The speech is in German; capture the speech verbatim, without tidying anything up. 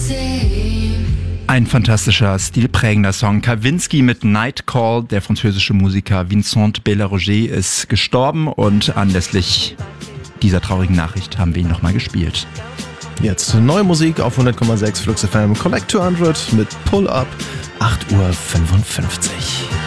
Ein fantastischer, stilprägender Song. Kavinsky mit Night Call. Der französische Musiker Vincent Bellaroger ist gestorben und anlässlich dieser traurigen Nachricht haben wir ihn nochmal gespielt. Jetzt neue Musik auf hundert Komma sechs Flux F M. Collect zweihundert mit Pull Up, acht Uhr fünfundfünfzig.